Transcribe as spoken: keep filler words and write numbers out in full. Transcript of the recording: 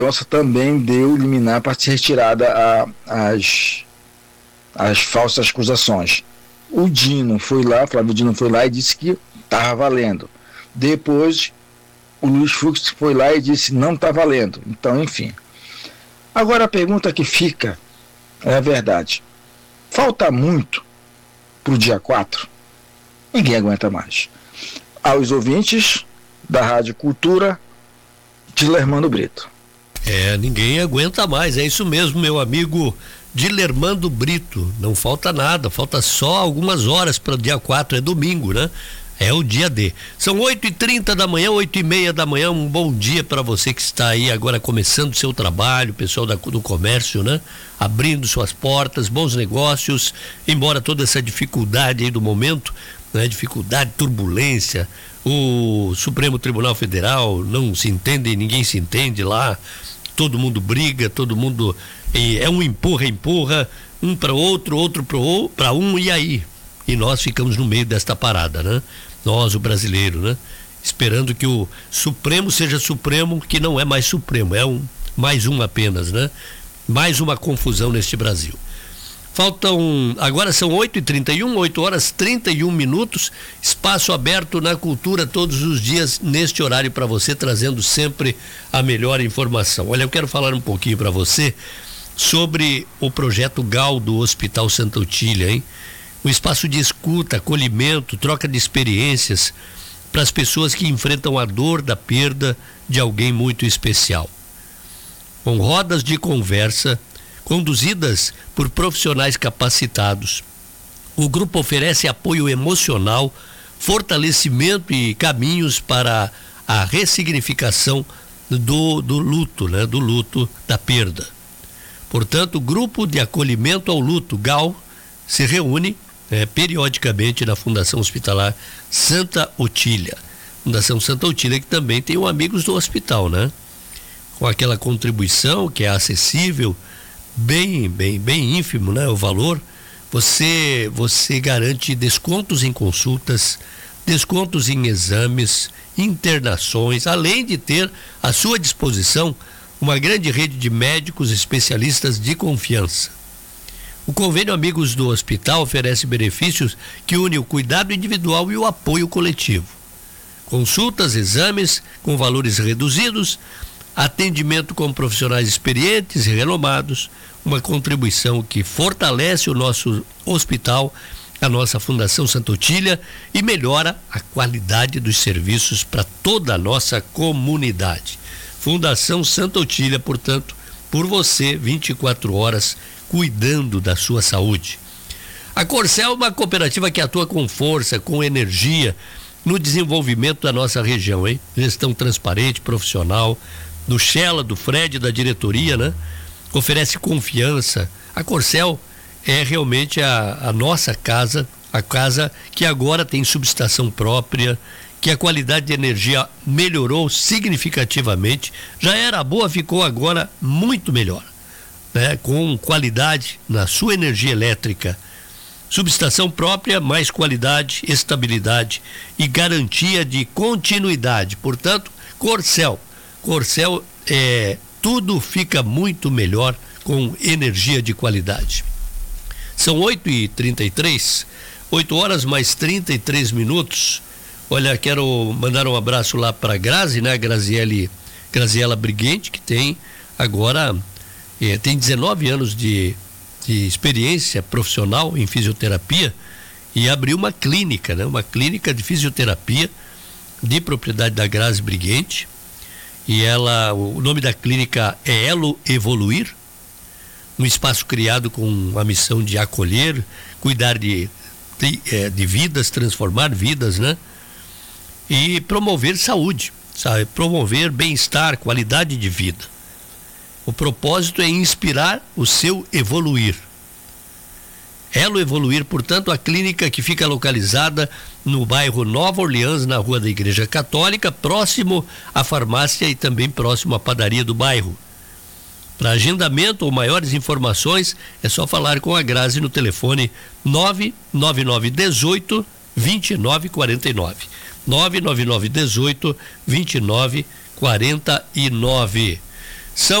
Mendonça também deu liminar para ser retirada a, as, as falsas acusações. O Dino foi lá, Flávio Dino foi lá e disse que estava valendo. Depois, o Luiz Fux foi lá e disse não está valendo. Então, enfim. Agora a pergunta que fica é a verdade. Falta muito para o dia quatro? Ninguém aguenta mais. Aos ouvintes da Rádio Cultura, Dilermando Brito. É, ninguém aguenta mais, é isso mesmo, meu amigo Dilermando Brito. Não falta nada, falta só algumas horas para o dia quatro, é domingo, né? É o dia D. São oito e trinta da manhã, oito e meia da manhã. Um bom dia para você que está aí agora começando o seu trabalho, pessoal da, do comércio, né? Abrindo suas portas, bons negócios, embora toda essa dificuldade aí do momento, né? Dificuldade, turbulência, o Supremo Tribunal Federal não se entende, ninguém se entende lá, todo mundo briga, todo mundo é um empurra, empurra, um para outro, outro para um, e aí? E nós ficamos no meio desta parada, né? Nós, o brasileiro, né? Esperando que o Supremo seja Supremo, que não é mais Supremo, é um, mais um apenas, né? Mais uma confusão neste Brasil. Faltam, agora são oito e trinta e um, oito horas e trinta e um minutos, espaço aberto na cultura todos os dias neste horário para você, trazendo sempre a melhor informação. Olha, eu quero falar um pouquinho para você sobre o projeto G A U do Hospital Santa Otília, hein? Um espaço de escuta, acolhimento, troca de experiências para as pessoas que enfrentam a dor da perda de alguém muito especial. Com rodas de conversa, conduzidas por profissionais capacitados, o grupo oferece apoio emocional, fortalecimento e caminhos para a ressignificação do, do luto, né? Do luto da perda. Portanto, o Grupo de Acolhimento ao Luto, G A U, se reúne É, periodicamente na Fundação Hospitalar Santa Otília. Fundação Santa Otília que também tem o Amigos do Hospital, né? Com aquela contribuição que é acessível, bem, bem, bem ínfimo, né? O valor, você, você garante descontos em consultas, descontos em exames, internações, além de ter à sua disposição uma grande rede de médicos especialistas de confiança. O convênio Amigos do Hospital oferece benefícios que unem o cuidado individual e o apoio coletivo. Consultas, exames com valores reduzidos, atendimento com profissionais experientes e renomados, uma contribuição que fortalece o nosso hospital, a nossa Fundação Santa Otília, e melhora a qualidade dos serviços para toda a nossa comunidade. Fundação Santa Otília, portanto, por você, vinte e quatro horas, cuidando da sua saúde. A Corcel é uma cooperativa que atua com força, com energia no desenvolvimento da nossa região, hein? Gestão transparente, profissional, do Shella, do Fred, da diretoria, né? Oferece confiança. A Corcel é realmente a, a nossa casa, a casa que agora tem subestação própria, que a qualidade de energia melhorou significativamente, já era boa, ficou agora muito melhor. Né, com qualidade na sua energia elétrica, subestação própria, mais qualidade, estabilidade e garantia de continuidade. Portanto, Corcel, Corcel é, tudo fica muito melhor com energia de qualidade. São oito e trinta e três, oito horas mais trinta e três minutos. Olha, quero mandar um abraço lá para a Grazi, né, Graziele, Graziela Briguente, que tem agora É, tem dezenove anos de, de experiência profissional em fisioterapia e abriu uma clínica, né? Uma clínica de fisioterapia de propriedade da Grazi Briguente, e ela, o nome da clínica é Elo Evoluir, um espaço criado com a missão de acolher, cuidar de, de, é, de vidas, transformar vidas, né? E promover saúde, sabe? Promover bem-estar, qualidade de vida. O propósito é inspirar o seu evoluir. Elo Evoluir, portanto, a clínica que fica localizada no bairro Nova Orleans, na Rua da Igreja Católica, próximo à farmácia e também próximo à padaria do bairro. Para agendamento ou maiores informações, é só falar com a Grazi no telefone nove nove nove um oito, dois nove quatro nove. nove nove nove um oito, dois nove quatro nove.